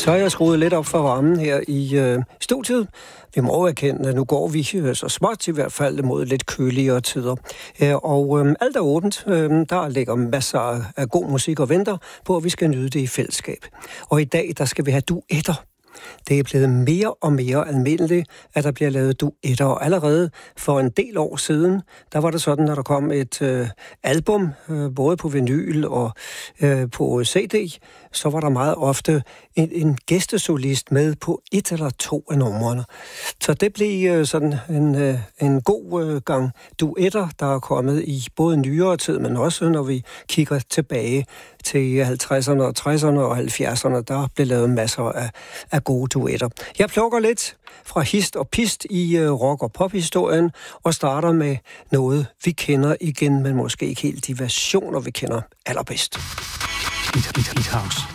Så er jeg skruet lidt op for varmen her i studiet. Vi må erkende, at nu går vi så småt i hvert fald mod lidt køligere tider. Og alt er åbent. Der ligger masser af god musik og venter på, at vi skal nyde det i fællesskab. Og i dag, der skal vi have duetter. Det er blevet mere og mere almindeligt, at der bliver lavet duetter. Og allerede for en del år siden, der var det sådan, at der kom et album, både på vinyl og på CD, så var der meget ofte en gæstesolist med på et eller to af numrene. Så det blev sådan en god gang duetter, der er kommet i både nyere tid, men også når vi kigger tilbage til 50'erne og 60'erne og 70'erne, der blev lavet masser af gode duetter. Jeg plukker lidt fra hist og pist i rock- og pophistorien og starter med noget, vi kender igen, men måske ikke helt de versioner, vi kender allerbedst. Beat House.